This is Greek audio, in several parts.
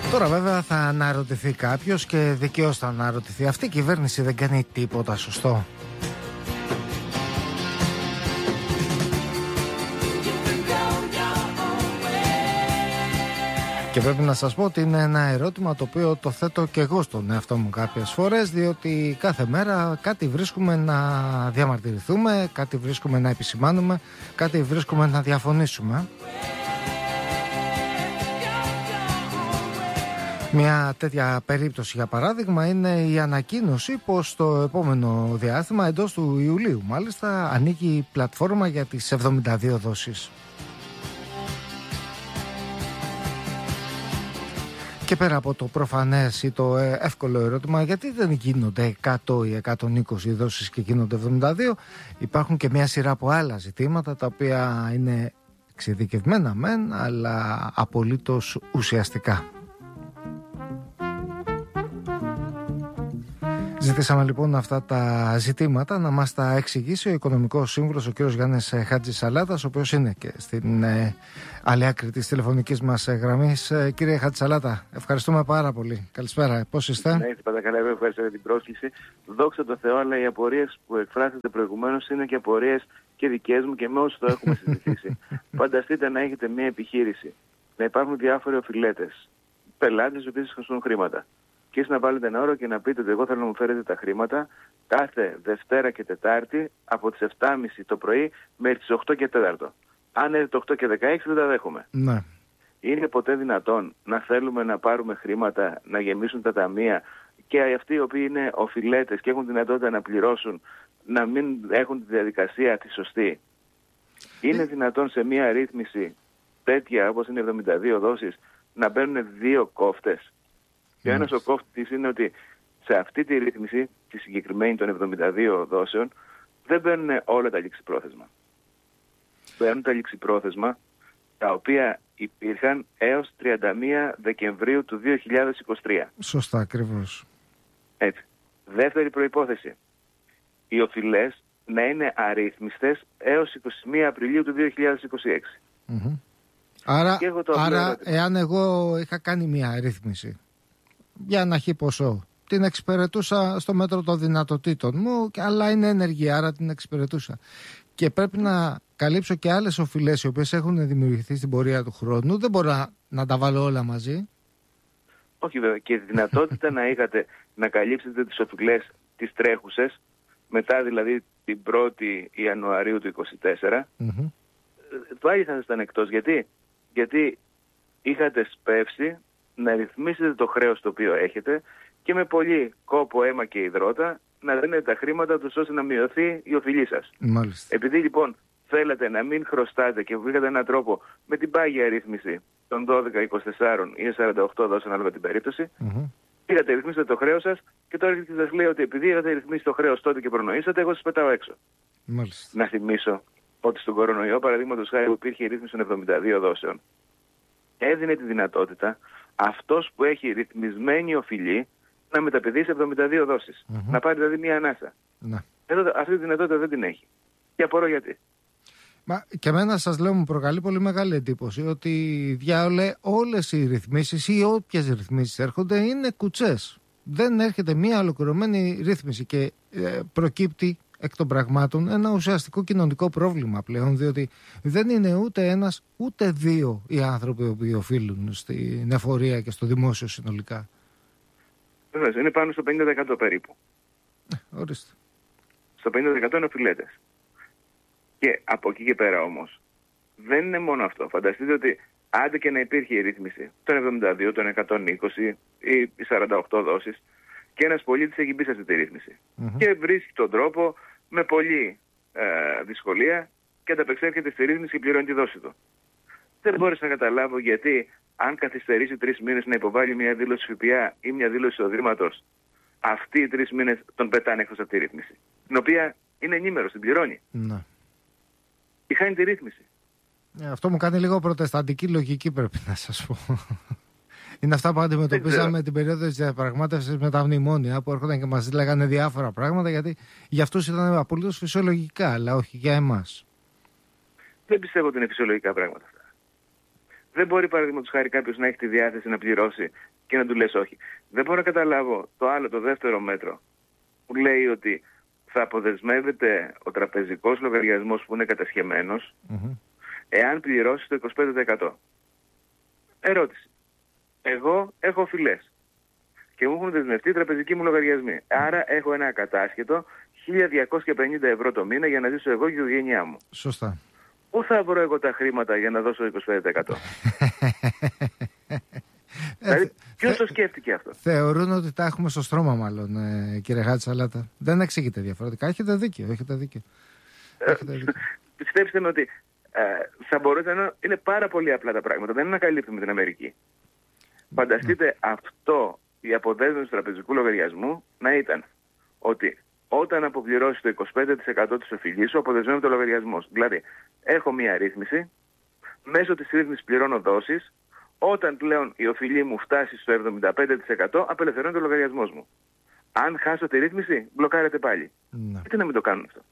Τώρα βέβαια θα αναρωτηθεί κάποιος, και δικαίως θα αναρωτηθεί, αυτή η κυβέρνηση δεν κάνει τίποτα σωστό? Και πρέπει να σας πω ότι είναι ένα ερώτημα το οποίο το θέτω και εγώ στον εαυτό μου κάποιες φορές, διότι κάθε μέρα κάτι βρίσκουμε να διαμαρτυρηθούμε, κάτι βρίσκουμε να επισημάνουμε, κάτι βρίσκουμε να διαφωνήσουμε. Μια τέτοια περίπτωση, για παράδειγμα, είναι η ανακοίνωση πως το επόμενο διάστημα, εντός του Ιουλίου μάλιστα, ανοίγει η πλατφόρμα για τις 72 δόσεις. Και πέρα από το προφανές ή το εύκολο ερώτημα, γιατί δεν γίνονται 100 ή 120 δόσεις και γίνονται 72, υπάρχουν και μια σειρά από άλλα ζητήματα τα οποία είναι εξειδικευμένα μεν, αλλά απολύτως ουσιαστικά. Ζητήσαμε λοιπόν αυτά τα ζητήματα να μας τα εξηγήσει ο Οικονομικός Σύμβουλος, ο κ. Γιάννης Χατζησαλάτας, ο οποίος είναι και στην άλλη άκρη της τηλεφωνικής μας γραμμής. Κύριε Χατζησαλάτα, ευχαριστούμε πάρα πολύ. Καλησπέρα, πώς είστε? Ναι, είστε πάντα καλά, ευχαριστώ για την πρόσκληση. Δόξα τω Θεώ, αλλά οι απορίες που εκφράσατε προηγουμένως είναι και απορίες και δικές μου και με όσους το έχουμε συζητήσει. Φανταστείτε να έχετε μια επιχείρηση, να υπάρχουν διάφοροι οφειλέτες, πελάτες οι οποίοι σας χρωστούν χρήματα. Και εσείς να βάλετε ένα όρο και να πείτε ότι εγώ θέλω να μου φέρετε τα χρήματα κάθε Δευτέρα και Τετάρτη από τις 7.30 το πρωί μέχρι τις 8 και 4. Αν έρθει το 8 και 16 δεν τα δέχομαι. Ναι. Είναι ποτέ δυνατόν να θέλουμε να πάρουμε χρήματα, να γεμίσουν τα ταμεία και αυτοί οι οποίοι είναι οφειλέτες και έχουν δυνατότητα να πληρώσουν, να μην έχουν τη διαδικασία τη σωστή? Είναι δυνατόν σε μια ρύθμιση τέτοια όπως είναι 72 δόσεις να μπαίνουν δύο κόφτες? Και ένας ο κόφτης είναι ότι σε αυτή τη ρύθμιση, τη συγκεκριμένη των 72 δόσεων, δεν μπαίνουν όλα τα ληξιπρόθεσμα. Μπαίνουν τα ληξιπρόθεσμα τα οποία υπήρχαν έως 31 Δεκεμβρίου του 2023. Σωστά, ακριβώς. Έτσι. Δεύτερη προϋπόθεση. Οι οφειλές να είναι αρρύθμιστες έως 21 Απριλίου του 2026. Mm-hmm. Άρα εάν εγώ είχα κάνει μια ρύθμιση για ένα χι ποσό, την εξυπηρετούσα στο μέτρο των δυνατοτήτων μου, αλλά είναι ένεργη, άρα την εξυπηρετούσα, και πρέπει να καλύψω και άλλες οφειλές οι οποίες έχουν δημιουργηθεί στην πορεία του χρόνου, δεν μπορώ να τα βάλω όλα μαζί? Όχι βέβαια, και δυνατότητα να είχατε να καλύψετε τις οφειλές τις τρέχουσες, μετά δηλαδή την 1η Ιανουαρίου του 2024, πάλι θα ήσασταν εκτός. Γιατί είχατε σπεύσει να ρυθμίσετε το χρέος το οποίο έχετε και με πολύ κόπο, αίμα και υδρότα να δίνετε τα χρήματα τους ώστε να μειωθεί η οφειλή σας. Μάλιστα. Επειδή λοιπόν θέλετε να μην χρωστάτε και βρήκατε έναν τρόπο με την πάγια ρύθμιση των 12, 24 ή 48 δόσεων ανάλογα την περίπτωση, πήγατε ρυθμίσετε το χρέος σας και τώρα έρχεται και σας λέει ότι επειδή είχατε ρυθμίσει το χρέος τότε και προνοήσατε, εγώ σας πετάω έξω. Μάλιστα. Να θυμίσω ότι στον κορονοϊό, παραδείγματος χάρη, που υπήρχε η ρύθμιση των 72 δόσεων, έδινε τη δυνατότητα αυτός που έχει ρυθμισμένη οφειλή να μεταπηδεί σε 72 δόσεις. Να πάρει δηλαδή μια ανάσα. Εδώ αυτή τη δυνατότητα δεν την έχει. Και απορώ γιατί. Μα και εμένα, σας λέω, μου προκαλεί πολύ μεγάλη εντύπωση ότι διάολε όλες οι ρυθμίσεις ή όποιες ρυθμίσεις έρχονται είναι κουτσές. Δεν έρχεται μια ολοκληρωμένη ρύθμιση και προκύπτει εκ των πραγμάτων ένα ουσιαστικό κοινωνικό πρόβλημα πλέον, διότι δεν είναι ούτε ένας ούτε δύο οι άνθρωποι που οφείλουν στην εφορία και στο δημόσιο συνολικά. Βεβαίως, είναι πάνω στο 50% περίπου. Ορίστε. Στο 50% είναι οφειλέτες. Και από εκεί και πέρα όμως δεν είναι μόνο αυτό. Φανταστείτε ότι άντε και να υπήρχε η ρύθμιση των 72, των 120 ή 48 δόσεις και ένας πολίτης έχει μπει σε αυτή τη ρύθμιση και βρίσκει τον τρόπο με πολλή δυσκολία και ανταπεξέρχεται στη ρύθμιση και πληρώνει τη δόση του. Δεν μπόρεσα να καταλάβω γιατί αν καθυστερήσει 3 μήνες να υποβάλει μια δήλωση ΦΠΑ ή μια δήλωση εισοδήματος, αυτοί οι 3 μήνες τον πετάνε εκτός από τη ρύθμιση, την οποία είναι ενήμερος, την πληρώνει. Ναι. Και χάνει τη ρύθμιση. Αυτό μου κάνει λίγο προτεσταντική λογική, πρέπει να σας πω. Είναι αυτά που αντιμετωπίζαμε την περίοδο της διαπραγμάτευσης με τα μνημόνια, που έρχονταν και μας λέγανε διάφορα πράγματα, γιατί για αυτούς ήταν απολύτως φυσιολογικά, αλλά όχι για εμάς. Δεν πιστεύω ότι είναι φυσιολογικά πράγματα αυτά. Δεν μπορεί, παραδείγματος χάρη, κάποιος να έχει τη διάθεση να πληρώσει και να του λες όχι. Δεν μπορώ να καταλάβω το δεύτερο μέτρο, που λέει ότι θα αποδεσμεύεται ο τραπεζικός λογαριασμός που είναι κατασχεμένος, εάν πληρώσει το 25%. Ερώτηση. Εγώ έχω οφειλές και μου έχουν δεσμευτεί οι τραπεζικοί μου λογαριασμοί. Άρα έχω ένα ακατάσχετο 1.250 ευρώ το μήνα για να ζήσω εγώ και η οικογένειά μου. Σωστά. Πού θα βρω εγώ τα χρήματα για να δώσω 25%? Δηλαδή, ποιος το σκέφτηκε αυτό? Θεωρούν ότι τα έχουμε στο στρώμα, μάλλον, κύριε Χατζησαλάτα. Δεν εξηγείται διαφορετικά. Έχετε δίκιο. Πιστέψτε με ότι θα μπορούσε να είναι πάρα πολύ απλά τα πράγματα. Δεν είναι να καλύπτουμε την Αμερική. Φανταστείτε αυτό, η αποδέσμευση του τραπεζικού λογαριασμού να ήταν ότι όταν αποπληρώσει το 25% της οφειλής σου, αποδεσμεύεται ο λογαριασμός. Δηλαδή, έχω μία ρύθμιση, μέσω της ρύθμισης πληρώνω δόσεις, όταν πλέον η οφειλή μου φτάσει στο 75%, απελευθερώνεται ο λογαριασμός μου. Αν χάσω τη ρύθμιση, μπλοκάρεται πάλι. Γιατί να μην το κάνουν αυτό?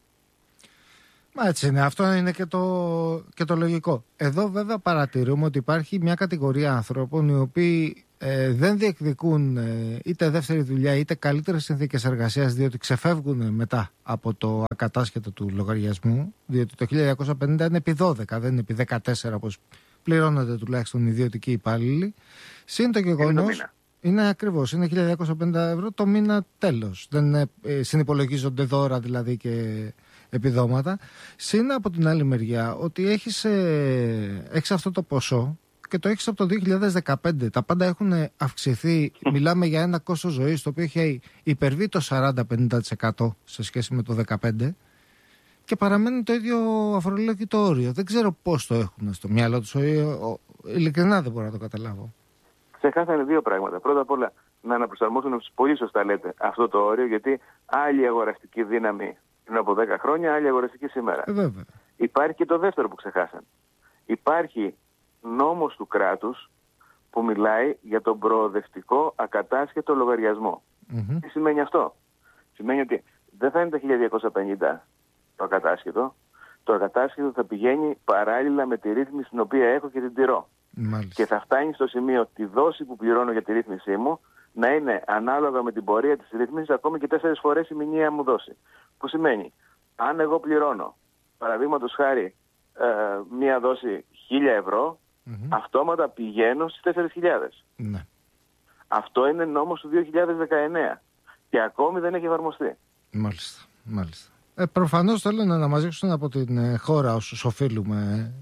Μα έτσι είναι. Αυτό είναι και το λογικό. Εδώ βέβαια παρατηρούμε ότι υπάρχει μια κατηγορία ανθρώπων οι οποίοι δεν διεκδικούν είτε δεύτερη δουλειά είτε καλύτερες συνθήκες εργασίας, διότι ξεφεύγουν μετά από το ακατάσχετο του λογαριασμού, διότι το 1950 είναι επί 12, δεν είναι επί 14 όπως πληρώνονται τουλάχιστον οι ιδιωτικοί υπάλληλοι. Συν το γεγονός είναι ακριβώς, είναι 1.250 ευρώ το μήνα τέλος. Δεν συνυπολογίζονται δώρα δηλαδή και επιδόματα. Συν από την άλλη μεριά ότι έχεις αυτό το ποσό και το έχεις από το 2015. Τα πάντα έχουν αυξηθεί. Μιλάμε για ένα κόστος ζωής το οποίο έχει υπερβεί το 40-50% σε σχέση με το 2015 και παραμένει το ίδιο αφορολόγητο όριο. Δεν ξέρω πώς το έχουν στο μυαλό τους. Ειλικρινά δεν μπορώ να το καταλάβω. Ξεχάσανε δύο πράγματα. Πρώτα απ' όλα να αναπροσαρμόσουν, πολύ σωστά λέτε, αυτό το όριο, γιατί άλλη αγοραστική δύναμη πριν από 10 χρόνια, άλλη αγοραστική σήμερα. Βέβαια. Υπάρχει και το δεύτερο που ξεχάσαν. Υπάρχει νόμος του κράτους που μιλάει για τον προοδευτικό ακατάσχετο λογαριασμό. Τι σημαίνει αυτό? Σημαίνει ότι δεν θα είναι τα 1.250 το ακατάσχετο. Το ακατάσχετο θα πηγαίνει παράλληλα με τη ρύθμιση την οποία έχω και την τηρώ. Μάλιστα. Και θα φτάνει στο σημείο τη δόση που πληρώνω για τη ρύθμισή μου να είναι ανάλογα με την πορεία της ρύθμισης ακόμη και 4 φορές η μηνιαία μου δόση. Που σημαίνει, αν εγώ πληρώνω, παραδείγματος χάρη, μία δόση 1.000 ευρώ, αυτόματα πηγαίνω στις 4.000. Ναι. Αυτό είναι νόμος του 2019 και ακόμη δεν έχει εφαρμοστεί. Μάλιστα. Προφανώς θέλουν να μαζέψουν από την χώρα όσους οφείλουμε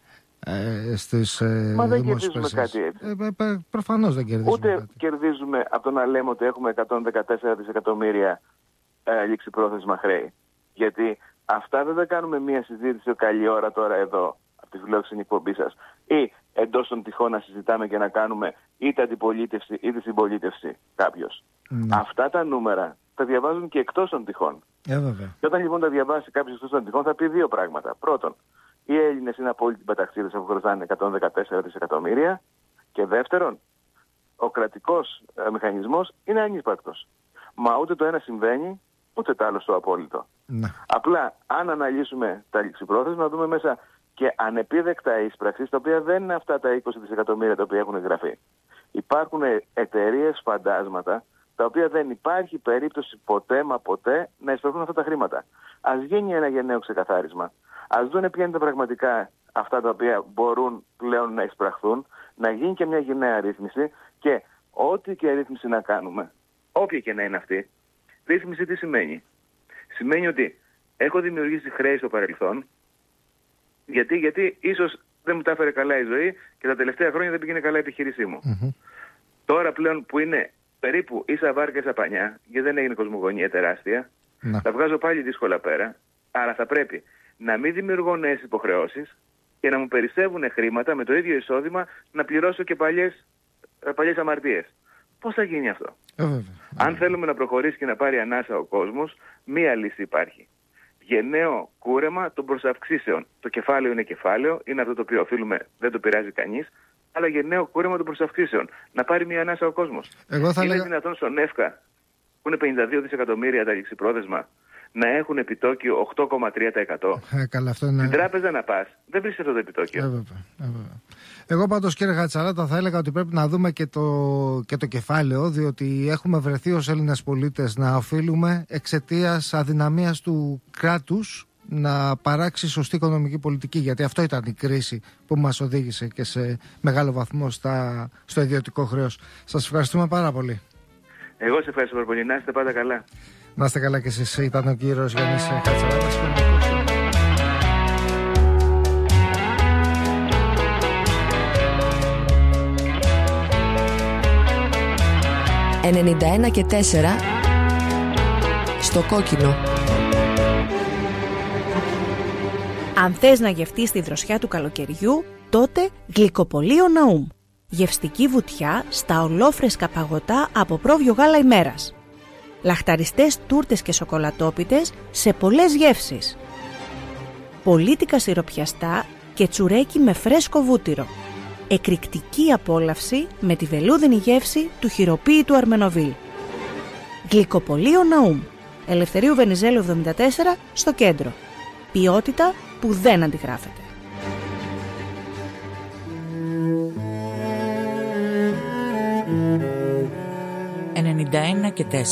στις Μα δεν κερδίζουμε κάτι έτσι. Προφανώς δεν κερδίζουμε Ούτε κάτι. κερδίζουμε από το να λέμε ότι έχουμε 114 δισεκατομμύρια λήξιπρόθεσμα χρέη. Γιατί αυτά δεν θα κάνουμε μία συζήτηση καλή ώρα τώρα εδώ από τη φιλόξενη εκπομπή σας ή εντός των τυχών να συζητάμε και να κάνουμε είτε αντιπολίτευση είτε συμπολίτευση κάποιος. Αυτά τα νούμερα τα διαβάζουν και εκτός των τυχών. Και όταν λοιπόν τα διαβάσει κάποιος εκτός των τυχών θα πει δύο πράγματα. Πρώτον, οι Έλληνες είναι απόλυτοι παταξίδες που χρωστάνε 114 δισεκατομμύρια. Και δεύτερον, ο κρατικός μηχανισμός είναι ανύπαρκτος. Μα ούτε το ένα συμβαίνει, ούτε το άλλο στο απόλυτο. Απλά, αν αναλύσουμε τα ληξιπρόθεσμα, να δούμε μέσα και ανεπίδεκτα εισπραξίες, τα οποία δεν είναι αυτά τα 20 δισεκατομμύρια τα οποία έχουν γραφεί. Υπάρχουν εταιρείες φαντάσματα, τα οποία δεν υπάρχει περίπτωση ποτέ μα ποτέ να εισπραχθούν αυτά τα χρήματα. Ας γίνει ένα γενναίο ξεκαθάρισμα. Ας δούνε ποια είναι τα πραγματικά αυτά τα οποία μπορούν πλέον να εισπραχθούν, να γίνει και μια γενναία ρύθμιση και ό,τι και ρύθμιση να κάνουμε, όποια και να είναι αυτή, ρύθμιση τι σημαίνει? Σημαίνει ότι έχω δημιουργήσει χρέη στο παρελθόν, γιατί ίσως δεν μου τα έφερε καλά η ζωή και τα τελευταία χρόνια δεν πήγαινε καλά η επιχείρησή μου. Τώρα πλέον που είναι περίπου ίσα βάρκα ίσα πανιά, γιατί δεν έγινε κοσμογονία τεράστια, τα βγάζω πάλι δύσκολα πέρα, άρα θα πρέπει να μην δημιουργώ νέες υποχρεώσεις και να μου περισσεύουν χρήματα με το ίδιο εισόδημα να πληρώσω και παλιές αμαρτίες. Πώς θα γίνει αυτό? Αν θέλουμε να προχωρήσει και να πάρει ανάσα ο κόσμος, μία λύση υπάρχει. Γενναίο κούρεμα των προσαυξήσεων. Το κεφάλαιο είναι κεφάλαιο, είναι αυτό το οποίο οφείλουμε, δεν το πειράζει κανείς, αλλά γενναίο κούρεμα των προσαυξήσεων. Να πάρει μία ανάσα ο κόσμος. Είναι δυνατόν στον ΕΦΚΑ, που είναι 52 δισεκατομμύρια τα ληξιπρόθεσμα, να έχουν επιτόκιο 8,3%. Καλά, αυτό είναι... Στην τράπεζα να πας, δεν βρίσκεις αυτό το επιτόκιο. Εγώ πάντως, κύριε Χατζησαράτα, θα έλεγα ότι πρέπει να δούμε και το κεφάλαιο, διότι έχουμε βρεθεί ως Έλληνες πολίτες να οφείλουμε εξαιτίας αδυναμίας του κράτους να παράξει σωστή οικονομική πολιτική, γιατί αυτό ήταν η κρίση που μας οδήγησε και σε μεγάλο βαθμό στο ιδιωτικό χρέος. Σας ευχαριστούμε πάρα πολύ. Εγώ σε ευχαριστώ πολύ. Να είστε πάντα καλά. Να είστε καλά και εσείς. Ήταν ο κύριος Γιάννης Χατζησαράτας. 91 και 4 στο κόκκινο. Αν θες να γευτείς τη δροσιά του καλοκαιριού, τότε Γλυκοπωλείο Ναούμ. Γευστική βουτιά στα ολόφρεσκα παγωτά από πρόβιο γάλα ημέρας. Λαχταριστές τούρτες και σοκολατόπιτες σε πολλές γεύσεις. Πολίτικα σιροπιαστά και τσουρέκι με φρέσκο βούτυρο. Εκρηκτική απόλαυση με τη βελούδινη γεύση του χειροποίητου Αρμενοβίλ. Γλυκοπωλείο Ναούμ. Ελευθερίου Βενιζέλου 74 στο κέντρο. Ποιότητα που δεν αντιγράφεται. 91 και 4.